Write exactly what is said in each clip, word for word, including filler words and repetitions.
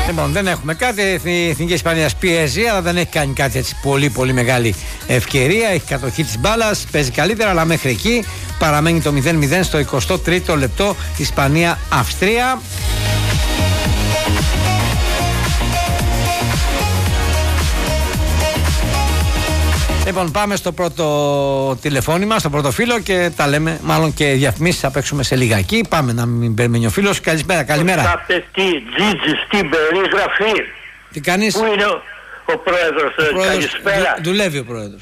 Λοιπόν, δεν έχουμε κάτι. Η Εθνική Ισπανία πιέζει, αλλά δεν έχει κάνει κάτι έτσι πολύ πολύ μεγάλη ευκαιρία. Έχει κατοχή της μπάλας, παίζει καλύτερα, αλλά μέχρι εκεί παραμένει το μηδέν μηδέν στο εικοστό τρίτο λεπτό. Ισπανία-Αυστρία. Λοιπόν, πάμε στο πρώτο τηλεφώνημα, στο πρώτο φίλο και τα λέμε, μάλλον και διαφημίσεις θα παίξουμε σε λιγάκι. Πάμε να μην περιμένει ο φίλος. Καλησπέρα, καλημέρα. Θα πετύχει Τζίτζι στην περιγραφή. Τι κάνεις? Πού είναι ο, ο πρόεδρος, ο πρόεδρος καλησπέρα. Δου, δουλεύει ο πρόεδρος.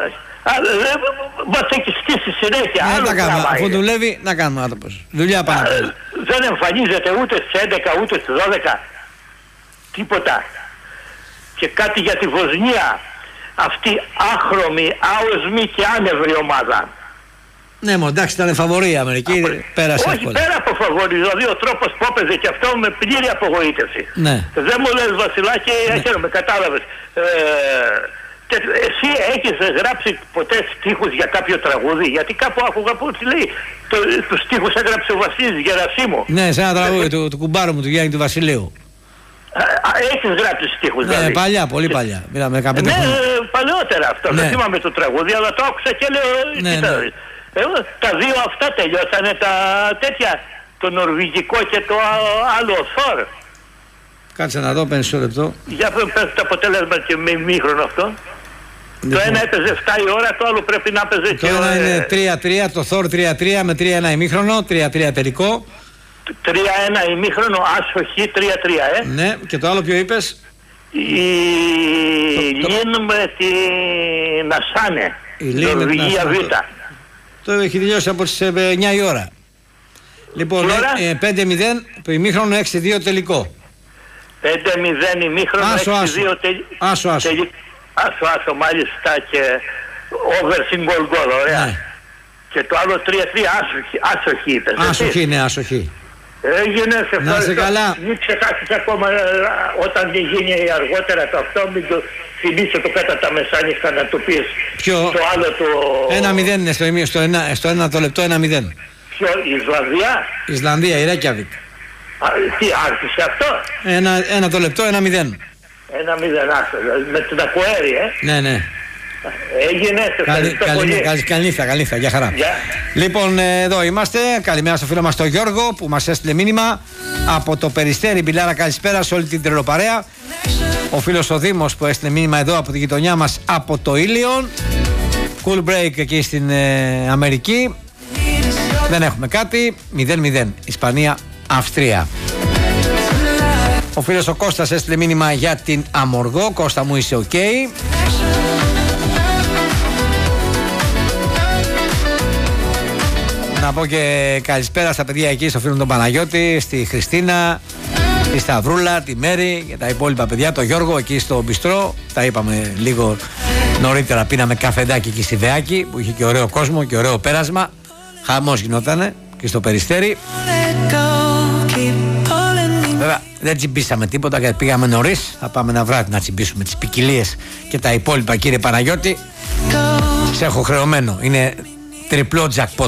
Μας έχει στήσει συνέχεια. Ναι, να κάνουμε, αφού δουλεύει, να κάνουμε άνθρωπος. Δουλειά πάνω. Δεν εμφανίζεται ούτε στις έντεκα ούτε στις δώδεκα. Τίποτα. Και κάτι για τη Βοσνία. Αυτή άχρωμη, άοσμη και άνευρη ομάδα. Ναι, μόνο εντάξει, ήταν φαβορή η Αμερική, Α, πέρασε. Όχι, εύκολα. Πέρα από φαβορή, δηλαδή ο τρόπος που έπαιζε και αυτό με πλήρη απογοήτευση. Ναι. Δεν μου λες, Βασιλάκη, ναι. Χαίρομαι, κατάλαβες. Ε, και εσύ έχεις γράψει ποτέ στίχους για κάποιο τραγούδι? Γιατί κάπου άκουγα που λέει το, τους στίχους έγραψε ο Βασίλης Γερασίμου. Ναι, σε ένα τραγούδι του, του κουμπάρου μου, του Γιάννη του Βασιλείου. Έχεις γράψει στίχους, ναι, δηλαδή? Παλιά, πολύ παλιά. Μιλάμε, ναι, παλαιότερα αυτό. Ναι. Δεν θυμάμαι το τραγούδι, αλλά το άκουσα και λέω. Ναι, ναι. Ε, τα δύο αυτά τελειώσανε, τα τέτοια. Το νορβηγικό και το άλλο Θόρ. Κάτσε να δω, πέντε λεπτό. Για πες το αποτέλεσμα και με μήχρονο αυτό. Λοιπόν. Το ένα έπαιζε εφτά η ώρα, το άλλο πρέπει να έπαιζε το και... Το ένα ε... είναι τρία τρία, το Θόρ τρία τρία με τρία ένα ημίχρονο, τρία τρία τελικό. τρία ένα ημίχρονο, άσοχη, τρία τρία, ε. Ναι, και το άλλο ποιο είπες? Η Λίν με την Ασάνε, Νορβηγία Β. Το έχει τελειώσει από τις εννιά η ώρα. Λοιπόν, ε, πέντε μηδέν, το ημίχρονο έξι δύο τελικό. πέντε μηδέν ημίχρονο, έξι δύο τελικό. Άσο, άσο. Τελ... Άσο, άσο, μάλιστα, και over single goal, ωραία. Ναι. Και το άλλο τρία τρία, άσοχη, άσοχη είπες. Άσοχη, ναι, άσοχη. Έγινε, σε ευχαριστώ. Να σε καλά. Μην ξεχάσεις ακόμα όταν γίνει αργότερα το αυτό, μην το θυμίσω το κατά τα μεσάνυχτα να του πεις. Ποιο? Το άλλο το... Ένα μηδέν είναι στο, στο, ένα, στο ένα το λεπτό, ένα μηδέν. Ποιο, η Ισλανδία? Ισλανδία, η Ρέκιαβικ. Τι, άρχισε αυτό? Ένα, ένα το λεπτό, ένα μηδέν. Ένα μηδέν, άρχισε, με την Ακοέρη, ε. Ναι, ναι. Έγινε, σε ευχαριστώ καλή, πολύ. Καλή, καλή νύχτα, καλή νύχτα, για χαρά. Yeah. Λοιπόν, εδώ είμαστε. Καλημέρα στο φίλο μας τον Γιώργο που μας έστειλε μήνυμα από το Περιστέρι. Μπιλάρα, καλησπέρα σε όλη την τρελοπαρέα. Ο φίλος ο Δήμος που έστειλε μήνυμα εδώ από τη γειτονιά μας από το Ήλιον. Cool break εκεί στην ε, Αμερική. Δεν έχουμε κάτι. μηδέν μηδέν Ισπανία, Αυστρία. Ο φίλος ο Κώστας έστειλε μήνυμα για την Αμοργό. Κώστα μου, είσαι οκ. Okay. Να πω και καλησπέρα στα παιδιά εκεί, στο φίλο τον Παναγιώτη, στη Χριστίνα, τη Σταυρούλα, τη Μέρη και τα υπόλοιπα παιδιά, το Γιώργο εκεί στο μπιστρό. Τα είπαμε λίγο νωρίτερα, πίναμε καφεδάκι εκεί στη Δεάκη που είχε και ωραίο κόσμο και ωραίο πέρασμα. Χαμός γινότανε και στο Περιστέρι. Βέβαια δεν τσιμπήσαμε τίποτα γιατί πήγαμε νωρίς. Θα πάμε ένα βράδυ να τσιμπήσουμε τις ποικιλίες και τα υπόλοιπα, κύριε Παναγιώτη. Σε έχω χρεωμένο, είναι τριπλό jackpot.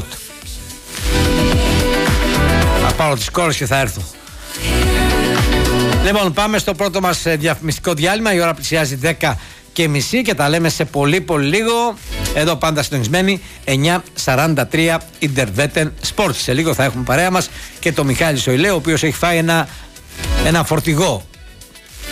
Θα πάρω τις κόρες και θα έρθω. Λοιπόν, πάμε στο πρώτο μας διαφημιστικό διάλειμμα. Η ώρα πλησιάζει δέκα και μισή και τα λέμε σε πολύ πολύ λίγο. Εδώ πάντα συντονισμένοι εννιά σαράντα τρία Interveten Sports. Σε λίγο θα έχουμε παρέα μας και το Μιχάλη Σοηλέ, ο οποίος έχει φάει ένα, ένα φορτηγό